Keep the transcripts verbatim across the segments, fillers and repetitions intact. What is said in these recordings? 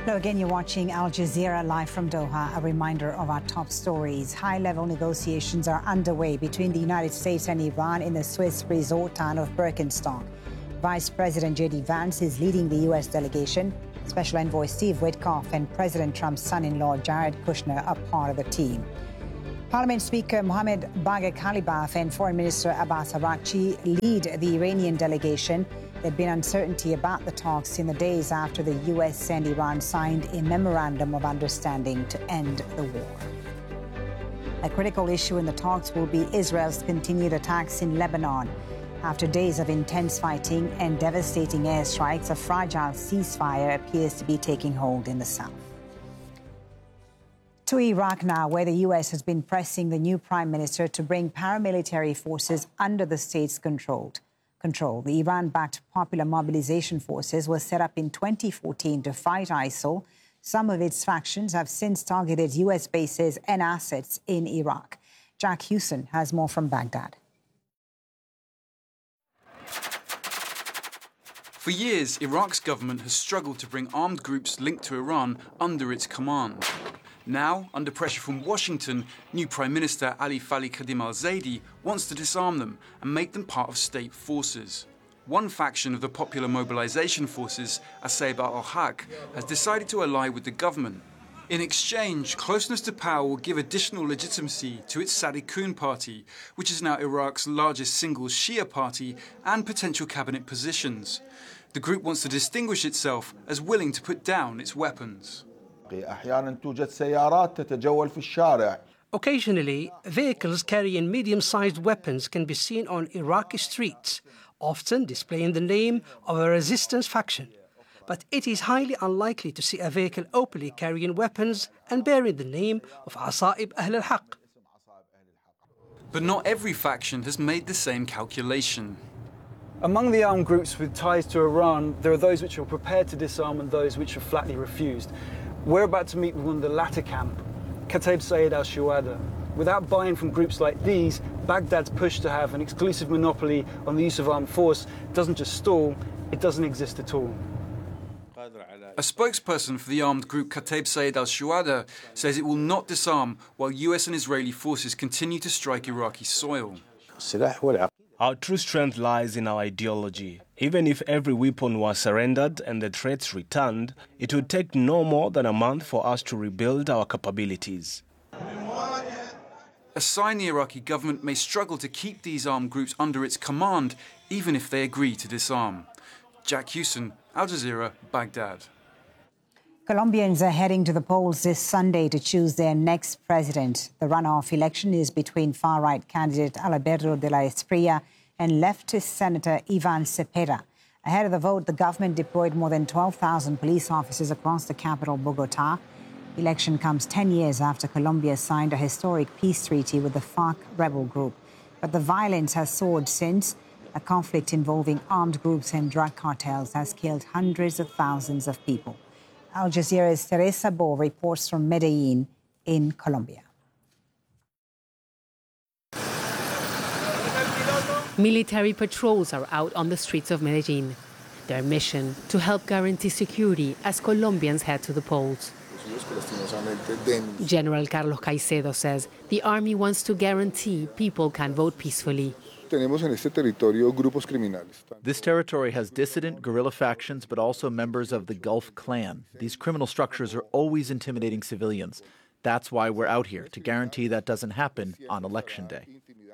Hello again, you're watching Al Jazeera live from Doha. A reminder of our top stories. High-level negotiations are underway between the United States and Iran in the Swiss resort town of Birkenstock. Vice President J D Vance is leading the U S delegation. Special Envoy Steve Witkoff and President Trump's son-in-law Jared Kushner are part of the team. Parliament Speaker Mohammad Bagher Khalibaf and Foreign Minister Abbas Araghchi lead the Iranian delegation. There'd been uncertainty about the talks in the days after the U S and Iran signed a memorandum of understanding to end the war. A critical issue in the talks will be Israel's continued attacks in Lebanon. After days of intense fighting and devastating airstrikes, a fragile ceasefire appears to be taking hold in the south. To Iraq now, where the U S has been pressing the new prime minister to bring paramilitary forces under the state's control. Control. The Iran-backed Popular Mobilization Forces was set up in twenty fourteen to fight ISIL. Some of its factions have since targeted U S bases and assets in Iraq. Jack Hewson has more from Baghdad. For years, Iraq's government has struggled to bring armed groups linked to Iran under its command. Now, under pressure from Washington, new Prime Minister Ali Fali Khadim al-Zaidi wants to disarm them and make them part of state forces. One faction of the Popular Mobilization Forces, Asayb al-Haq, has decided to ally with the government. In exchange, closeness to power will give additional legitimacy to its Sadiqun party, which is now Iraq's largest single Shia party, and potential cabinet positions. The group wants to distinguish itself as willing to put down its weapons. Occasionally, vehicles carrying medium-sized weapons can be seen on Iraqi streets, often displaying the name of a resistance faction. But it is highly unlikely to see a vehicle openly carrying weapons and bearing the name of Asa'ib Ahl al-Haq. But not every faction has made the same calculation. Among the armed groups with ties to Iran, there are those which are prepared to disarm and those which are flatly refused. We're about to meet with one of the latter camp, Kataib Sayyid al-Shuhada. Without buying from groups like these, Baghdad's push to have an exclusive monopoly on the use of armed force doesn't just stall, it doesn't exist at all. A spokesperson for the armed group Kataib Sayyid al-Shuhada says it will not disarm while U S and Israeli forces continue to strike Iraqi soil. Our true strength lies in our ideology. Even if every weapon was surrendered and the threats returned, it would take no more than a month for us to rebuild our capabilities. A sign the Iraqi government may struggle to keep these armed groups under its command, even if they agree to disarm. Jack Hewson, Al Jazeera, Baghdad. Colombians are heading to the polls this Sunday to choose their next president. The runoff election is between far-right candidate Alberto de la Espriella and leftist Senator Ivan Cepeda. Ahead of the vote, the government deployed more than twelve thousand police officers across the capital, Bogota. The election comes ten years after Colombia signed a historic peace treaty with the FARC rebel group. But the violence has soared since. A conflict involving armed groups and drug cartels has killed hundreds of thousands of people. Al Jazeera's Teresa Bo reports from Medellin in Colombia. Military patrols are out on the streets of Medellin. Their mission to help guarantee security as Colombians head to the polls. General Carlos Caicedo says the army wants to guarantee people can vote peacefully. This territory has dissident guerrilla factions, but also members of the Gulf Clan. These criminal structures are always intimidating civilians. That's why we're out here, to guarantee that doesn't happen on Election Day.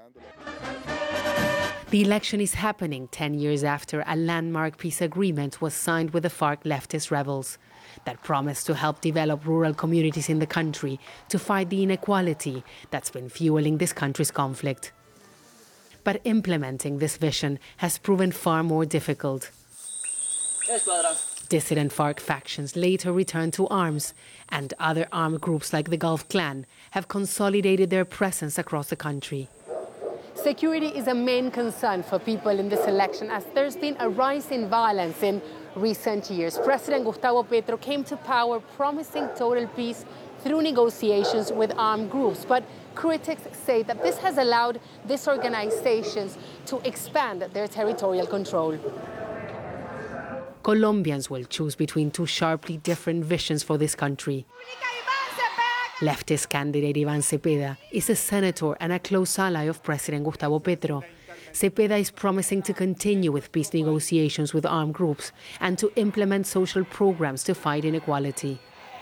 The election is happening ten years after a landmark peace agreement was signed with the FARC leftist rebels that promised to help develop rural communities in the country to fight the inequality that's been fueling this country's conflict. But implementing this vision has proven far more difficult. Dissident FARC factions later returned to arms, and other armed groups like the Gulf Clan have consolidated their presence across the country. Security is a main concern for people in this election, as there's been a rise in violence in recent years. President Gustavo Petro came to power promising total peace through negotiations with armed groups. But critics say that this has allowed these organizations to expand their territorial control. Colombians will choose between two sharply different visions for this country. Leftist candidate Iván Cepeda is a senator and a close ally of President Gustavo Petro. Cepeda is promising to continue with peace negotiations with armed groups and to implement social programs to fight inequality.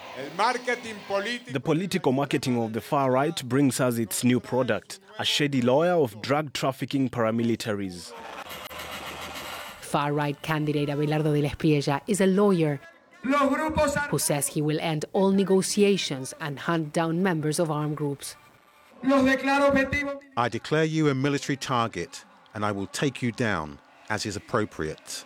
The political marketing of the far right brings us its new product, a shady lawyer of drug trafficking paramilitaries. Far-right candidate Abelardo de la Espriella is a lawyer who says he will end all negotiations and hunt down members of armed groups. I declare you a military target, and I will take you down, as is appropriate.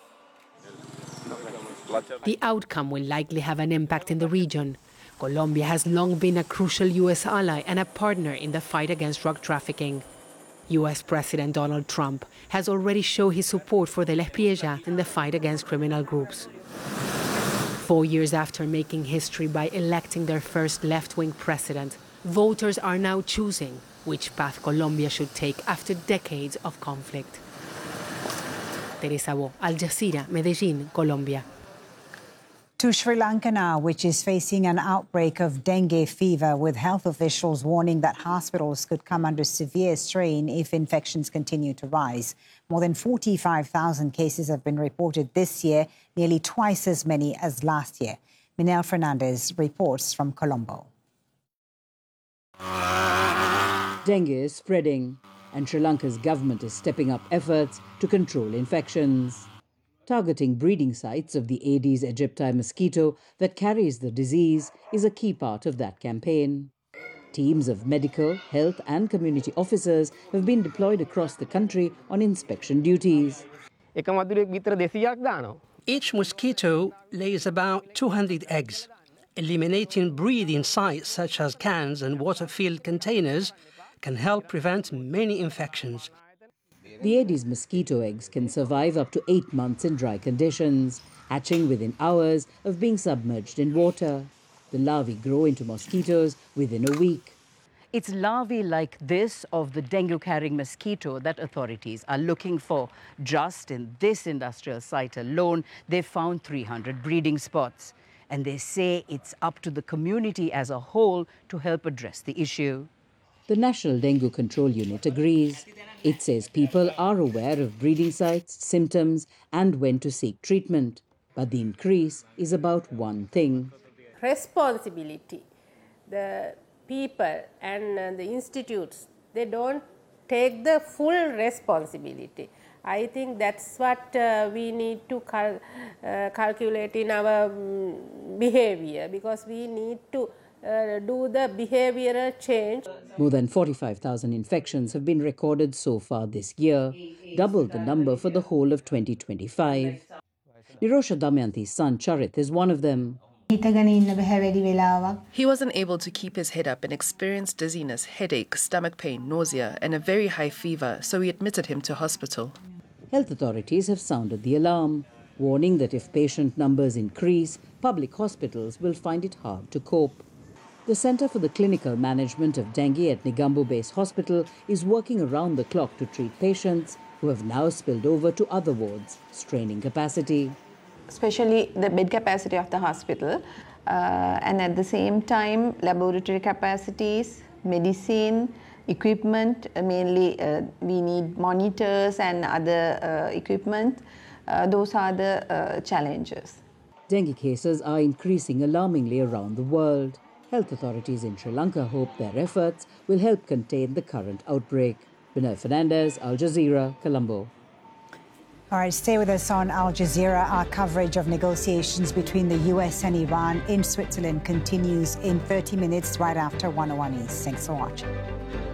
The outcome will likely have an impact in the region. Colombia has long been a crucial U S ally and a partner in the fight against drug trafficking. U S President Donald Trump has already shown his support for de la Espriella in the fight against criminal groups. Four years after making history by electing their first left-wing president, voters are now choosing which path Colombia should take after decades of conflict. Teresa Bo, Al Jazeera, Medellín, Colombia. To Sri Lanka now, which is facing an outbreak of dengue fever, with health officials warning that hospitals could come under severe strain if infections continue to rise. More than forty-five thousand cases have been reported this year, nearly twice as many as last year. Minel Fernandez reports from Colombo. Dengue is spreading, and Sri Lanka's government is stepping up efforts to control infections. Targeting breeding sites of the Aedes aegypti mosquito that carries the disease is a key part of that campaign. Teams of medical, health and community officers have been deployed across the country on inspection duties. Each mosquito lays about two hundred eggs. Eliminating breeding sites such as cans and water-filled containers can help prevent many infections. The Aedes mosquito eggs can survive up to eight months in dry conditions, hatching within hours of being submerged in water. The larvae grow into mosquitoes within a week. It's larvae like this of the dengue-carrying mosquito that authorities are looking for. Just in this industrial site alone, they've found three hundred breeding spots. And they say it's up to the community as a whole to help address the issue. The National Dengue Control Unit agrees. It says people are aware of breeding sites, symptoms, and when to seek treatment. But the increase is about one thing. Responsibility. The people and uh, the institutes, they don't take the full responsibility. I think that's what uh, we need to cal uh, calculate in our um, behavior, because we need to Uh, do the behavioral change. More than forty-five thousand infections have been recorded so far this year, double the number for the whole of twenty twenty-five. Nirosha Damayanti's son Charit is one of them. He wasn't able to keep his head up and experienced dizziness, headache, stomach pain, nausea, and a very high fever, so we admitted him to hospital. Health authorities have sounded the alarm, warning that if patient numbers increase, public hospitals will find it hard to cope. The Centre for the Clinical Management of Dengue at Negombo Base Hospital is working around the clock to treat patients who have now spilled over to other wards, straining capacity. Especially the bed capacity of the hospital, uh, and at the same time laboratory capacities, medicine, equipment, uh, mainly uh, we need monitors and other uh, equipment. Uh, those are the uh, challenges. Dengue cases are increasing alarmingly around the world. Health authorities in Sri Lanka hope their efforts will help contain the current outbreak. Minel Fernandez, Al Jazeera, Colombo. All right, stay with us on Al Jazeera. Our coverage of negotiations between the U S and Iran in Switzerland continues in thirty minutes right after one oh one East. Thanks for watching.